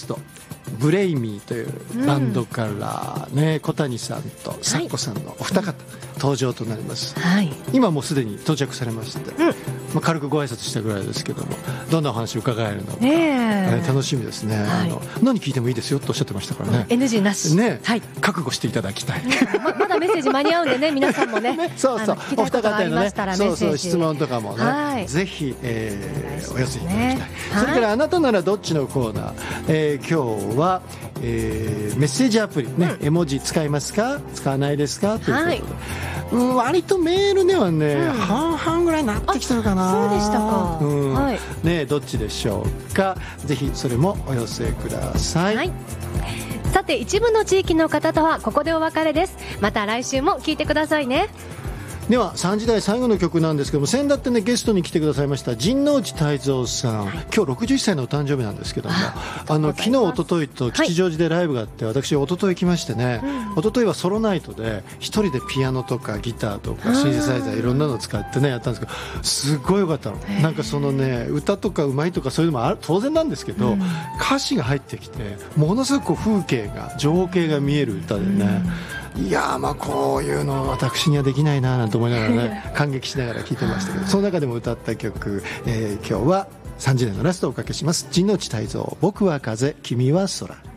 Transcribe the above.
ストブレイミーというバンドからね、小谷さんとサッコさんのお二方、登場となります、はい、今もうすでに到着されまして、軽くご挨拶したぐらいですけども、どんなお話を伺えるのか、楽しみですね、はい、何聞いてもいいですよとおっしゃってましたからね、 NG なし、 ね、 はい、 覚悟していただきたい、 まだメッセージ間に合うんでね、皆さんもねそうそう、 お二方のね、 そう質問とかもね、はい、ぜひ、お寄せいただきたい、それからあなたならどっちのコーナー、今日は、メッセージアプリ、ね、絵文字使いますか使わないですかということで、割とメールではね、半々ぐらいになってきてるかな。 そうでしたか、 ね、どっちでしょうか。ぜひそれもお寄せください、はい。 さて、一部の地域の方とはここでお別れです。また来週も聞いてくださいね。 では3時台最後の曲なんですけども、先だってねゲストに来てくださいました陣内泰造さん、今日61歳のお誕生日なんですけども、昨日一昨日と吉祥寺でライブがあって、私一昨日来ましてね、一昨日はソロナイトで一人でピアノとかギターとかシンセサイザーいろんなのを使ってねやったんですけど、すごい良かったの。なんかそのね、歌とかうまいとかそういうのも当然なんですけど、歌詞が入ってきてものすごく風景が情景が見える歌でね、いやまあこういうの私にはできないななんて思いながらね感激しながら聴いてましたけど、その中でも歌った曲、今日は3時台のラストをおかけします。陣内泰造、僕は風君は空。